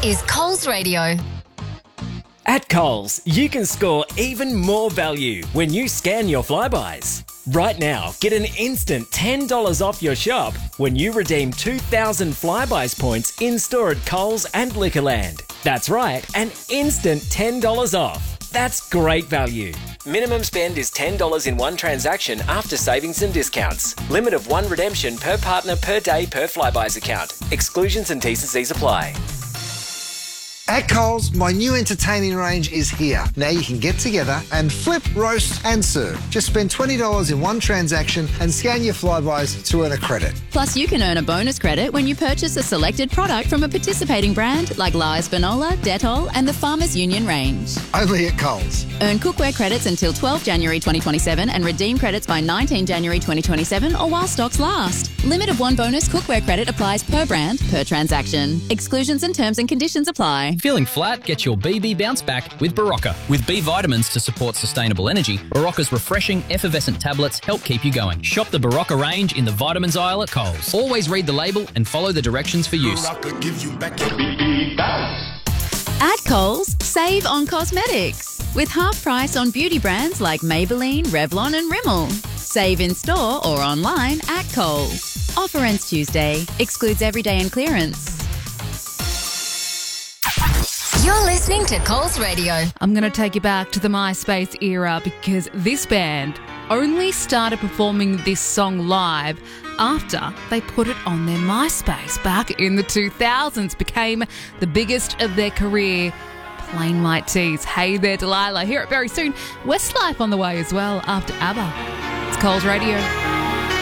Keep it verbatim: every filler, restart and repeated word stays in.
is Coles Radio. At Coles, you can score even more value when you scan your Flybuys. Right now, get an instant ten dollars off your shop when you redeem two thousand Flybuys points in-store at Coles and Liquorland. That's right, an instant ten dollars off. That's great value. Minimum spend is ten dollars in one transaction after savings and discounts. Limit of one redemption per partner per day per Flybuys account. Exclusions and T's and C's apply. At Coles, my new entertaining range is here. Now you can get together and flip, roast and serve. Just spend twenty dollars in one transaction and scan your Flybuys to earn a credit. Plus, you can earn a bonus credit when you purchase a selected product from a participating brand like Lies Banola, Dettol and the Farmers Union range. Only at Coles. Earn cookware credits until twelfth January twenty twenty-seven and redeem credits by nineteenth January twenty twenty-seven or while stocks last. Limit of one bonus cookware credit applies per brand, per transaction. Exclusions and terms and conditions apply. Feeling flat? Get your B B bounce back with Barocca. With B vitamins to support sustainable energy, Barocca's refreshing, effervescent tablets help keep you going. Shop the Barocca range in the vitamins aisle at Coles. Always read the label and follow the directions for use. Barocca gives you back your B B bounce. At Coles, save on cosmetics with half price on beauty brands like Maybelline, Revlon and Rimmel. Save in store or online at Coles. Offer ends Tuesday. Excludes everyday and clearance. You're listening to Coles Radio. I'm going to take you back to the MySpace era because this band only started performing this song live after they put it on their MySpace back in the two thousands. Became the biggest of their career. Plain White Tees. Hey there, Delilah. Hear it very soon. Westlife on the way as well after ABBA. It's Coles Radio.